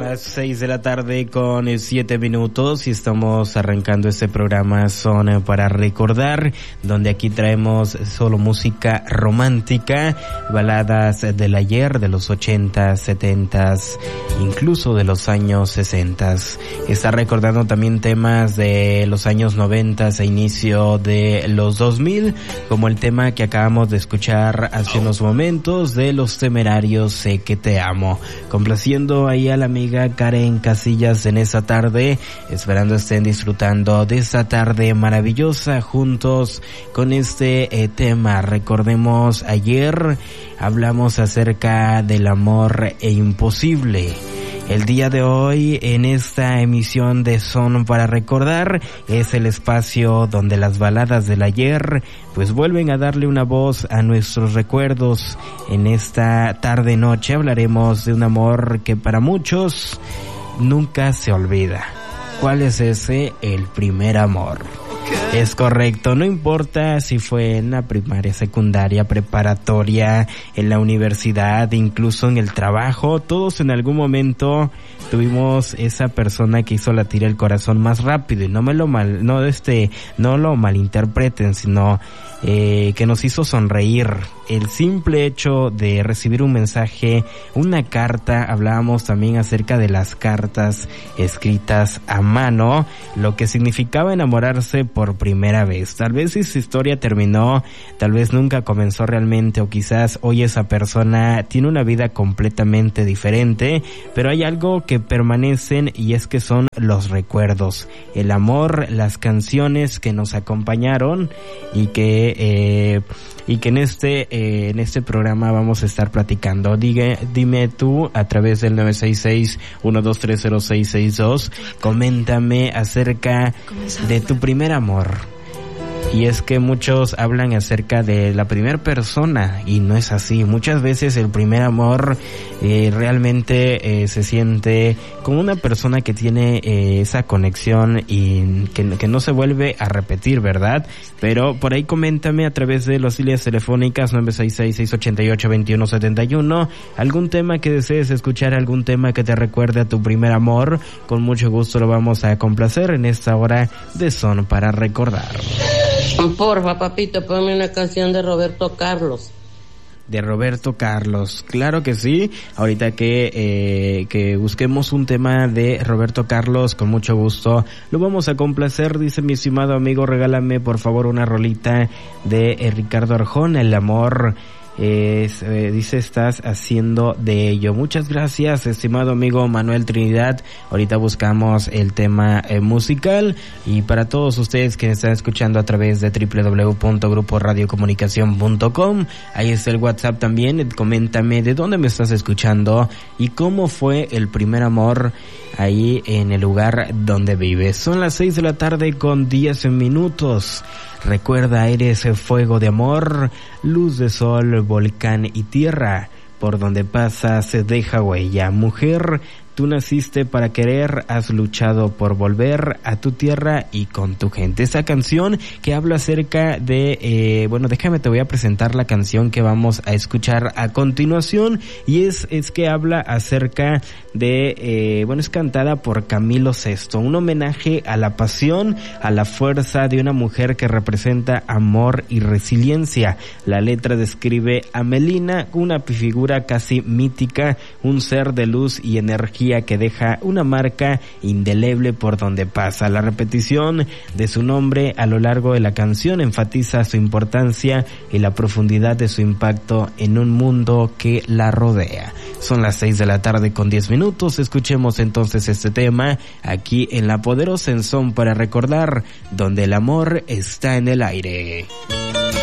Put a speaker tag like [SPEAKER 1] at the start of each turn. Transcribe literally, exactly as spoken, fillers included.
[SPEAKER 1] las seis de la tarde con siete minutos y estamos arrancando este programa Son para Recordar, donde aquí traemos solo música romántica, baladas del ayer, de los ochentas, setentas, incluso de los años sesentas. Está recordando también temas de los años noventas e inicio de los dos mil, como el tema que acabamos de escuchar hace unos momentos de Los Temerarios, Sé que te amo. Complaciendo ahí a la amiga Karen Casillas en esa tarde, esperando estén disfrutando de esta tarde maravillosa juntos con este eh, tema. Recordemos, ayer hablamos acerca del amor e imposible. El día de hoy, en esta emisión de Son para Recordar, es el espacio donde las baladas del ayer pues vuelven a darle una voz a nuestros recuerdos. En esta tarde noche hablaremos de un amor que para muchos nunca se olvida. ¿Cuál es ese? El primer amor. Es correcto, no importa si fue en la primaria, secundaria, preparatoria, en la universidad, incluso en el trabajo, todos en algún momento tuvimos esa persona que hizo latir el corazón más rápido, y no me lo mal, no este, no lo malinterpreten, sino eh, que nos hizo sonreír. El simple hecho de recibir un mensaje, una carta, hablábamos también acerca de las cartas escritas a mano, lo que significaba enamorarse por primera vez. Tal vez esa historia terminó, tal vez nunca comenzó realmente, o quizás hoy esa persona tiene una vida completamente diferente, pero hay algo que permanecen y es que son los recuerdos, el amor, las canciones que nos acompañaron y que eh, y que en este eh, en este programa vamos a estar platicando. Diga, dime tú a través del nueve seis seis, uno dos tres cero seis seis dos, coméntame acerca de tu primer amor. Y es que muchos hablan acerca de la primera persona y no es así. Muchas veces el primer amor eh, realmente eh, se siente con una persona que tiene eh, esa conexión y que, que no se vuelve a repetir, ¿verdad? Pero por ahí coméntame a través de las líneas telefónicas nueve seis seis, seis ocho ocho, dos uno siete uno algún tema que desees escuchar, algún tema que te recuerde a tu primer amor. Con mucho gusto lo vamos a complacer en esta hora de Son para Recordar.
[SPEAKER 2] Porfa, papito, ponme una canción de Roberto Carlos.
[SPEAKER 1] De Roberto Carlos, claro que sí. Ahorita que eh, que busquemos un tema de Roberto Carlos, con mucho gusto lo vamos a complacer. Dice mi estimado amigo, regálame por favor una rolita de eh, Ricardo Arjona, El amor. Es, eh, dice, estás haciendo de ello. Muchas gracias, estimado amigo Manuel Trinidad. Ahorita buscamos el tema eh, musical, y para todos ustedes que están escuchando a través de doble u doble u doble u punto grupo radio comunicación punto com, ahí está el WhatsApp también. Coméntame de dónde me estás escuchando y cómo fue el primer amor ahí en el lugar donde vives. Son las seis de la tarde con diez minutos. Recuerda, eres fuego de amor, luz de sol, volcán y tierra. Por donde pasas se deja huella. Mujer, tú naciste para querer, has luchado por volver a tu tierra y con tu gente. Esa canción que habla acerca de, eh, bueno, déjame te voy a presentar la canción que vamos a escuchar a continuación, y es, es que habla acerca de, eh, bueno, es cantada por Camilo Sesto, un homenaje a la pasión, a la fuerza de una mujer que representa amor y resiliencia. La letra describe a Melina, una figura casi mítica, un ser de luz y energía que deja una marca indeleble por donde pasa. La repetición de su nombre a lo largo de la canción enfatiza su importancia y la profundidad de su impacto en un mundo que la rodea. Son las seis de la tarde con diez minutos. Escuchemos entonces este tema aquí en La Poderosa, en Son para Recordar, donde el amor está en el aire.